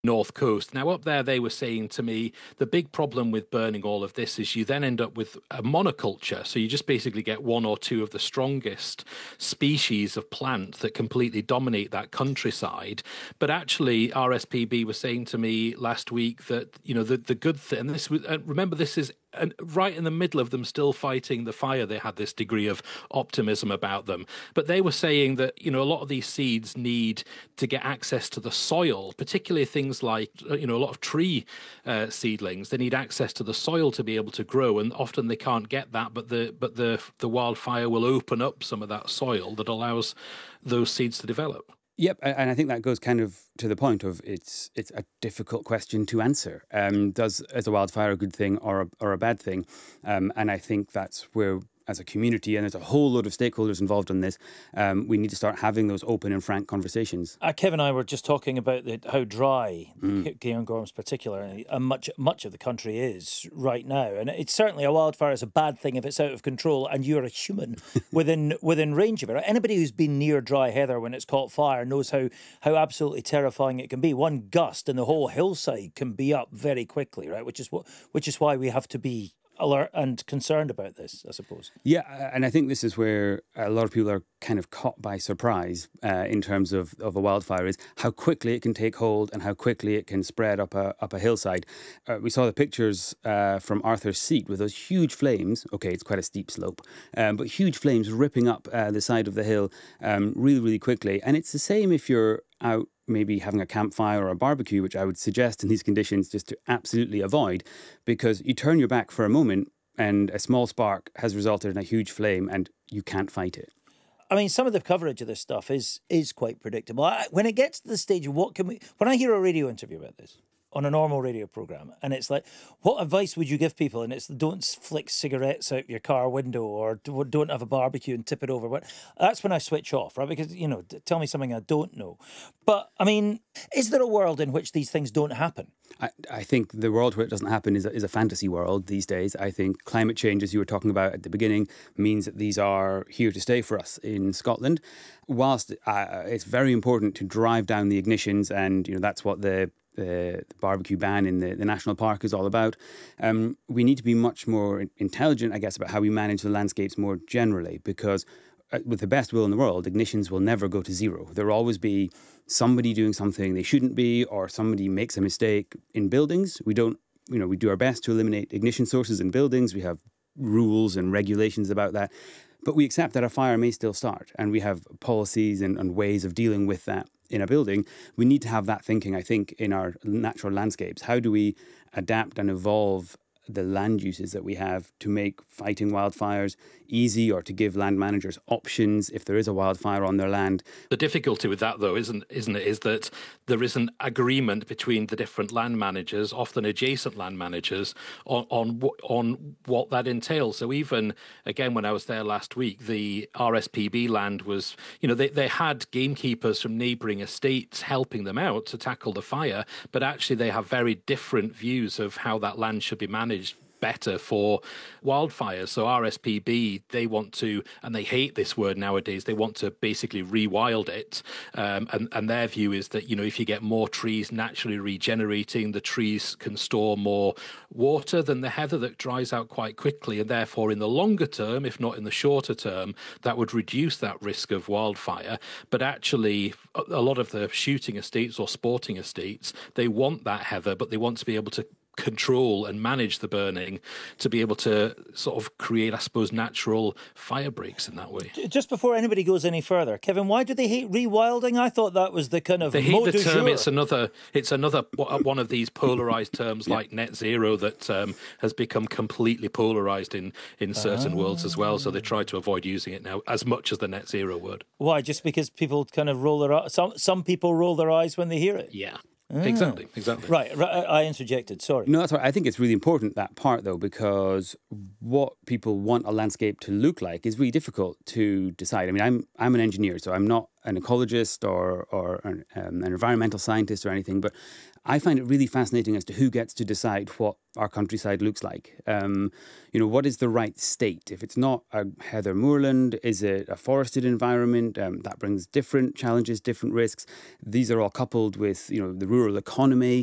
North Coast. Now, up there, they were saying to me, the big problem with burning all of this is you then end up with a monoculture. So you just basically get one or two of the strongest species of plant that completely dominate that countryside. But actually, RSPB was saying to me last week that, the good thing, and this was, remember, this is and right in the middle of them still fighting the fire, they had this degree of optimism about them. But they were saying that, a lot of these seeds need to get access to the soil, particularly things like, a lot of tree seedlings. They need access to the soil to be able to grow, and often they can't get that. But the wildfire will open up some of that soil that allows those seeds to develop. Yep, and I think that goes kind of to the point of it's a difficult question to answer. Is a wildfire a good thing or a bad thing? And I think that's where, as a community, and there's a whole load of stakeholders involved in this, we need to start having those open and frank conversations. Kev and I were just talking about how dry Cairngorms particularly, and much of the country is right now. And it's certainly, a wildfire is a bad thing if it's out of control and you're a human within range of it. Anybody who's been near dry heather when it's caught fire knows how absolutely terrifying it can be. One gust and the whole hillside can be up very quickly, right? Which is why we have to be alert and concerned about this, I suppose. Yeah, and I think this is where a lot of people are kind of caught by surprise in terms of a wildfire, is how quickly it can take hold and how quickly it can spread up a hillside. We saw the pictures from Arthur's Seat with those huge flames. Okay, it's quite a steep slope, but huge flames ripping up the side of the hill really, really quickly. And it's the same if you're out maybe having a campfire or a barbecue, which I would suggest in these conditions just to absolutely avoid, because you turn your back for a moment and a small spark has resulted in a huge flame and you can't fight it. I mean, some of the coverage of this stuff is quite predictable. When it gets to the stage of when I hear a radio interview about this, on a normal radio programme, and it's like, what advice would you give people? And it's, don't flick cigarettes out your car window, or don't have a barbecue and tip it over. But that's when I switch off, right? Because, tell me something I don't know. But, I mean, is there a world in which these things don't happen? I think the world where it doesn't happen is a fantasy world these days. I think climate change, as you were talking about at the beginning, means that these are here to stay for us in Scotland. Whilst it's very important to drive down the ignitions, and that's what the barbecue ban in the national park is all about. We need to be much more intelligent, I guess, about how we manage the landscapes more generally, because with the best will in the world, ignitions will never go to zero. There will always be somebody doing something they shouldn't be, or somebody makes a mistake in buildings. We do our best to eliminate ignition sources in buildings. We have rules and regulations about that. But we accept that a fire may still start, and we have policies and ways of dealing with that in a building. We need to have that thinking, I think, in our natural landscapes. How do we adapt and evolve the land uses that we have to make fighting wildfires easy, or to give land managers options if there is a wildfire on their land? The difficulty with that, though, isn't it, is that there is an agreement between the different land managers, often adjacent land managers, on what that entails. So even, again, when I was there last week, the RSPB land was, they had gamekeepers from neighbouring estates helping them out to tackle the fire, but actually they have very different views of how that land should be managed better for wildfires. So RSPB, they want to, and they hate this word nowadays, they want to basically rewild it. And their view is that, if you get more trees naturally regenerating, the trees can store more water than the heather that dries out quite quickly. And therefore, in the longer term, if not in the shorter term, that would reduce that risk of wildfire. But actually, a lot of the shooting estates or sporting estates, they want that heather, but they want to be able to control and manage the burning to be able to sort of create, I suppose, natural fire breaks in that way. Just before anybody goes any further, Kevin, why do they hate rewilding? I thought that was the kind of they hate the term. It's another one of these polarized terms like net zero that has become completely polarized in certain worlds as well. So they try to avoid using it now as much as the net zero word. Why? Just because people kind of roll their eyes? Some people roll their eyes when they hear it. Yeah. Exactly. Right, I interjected, sorry. No, that's right. I think it's really important, that part, though, because what people want a landscape to look like is really difficult to decide. I mean, I'm an engineer, so I'm not an ecologist or an environmental scientist or anything, but I find it really fascinating as to who gets to decide what our countryside looks like. What is the right state? If it's not a heather moorland, is it a forested environment? That brings different challenges, different risks. These are all coupled with, the rural economy.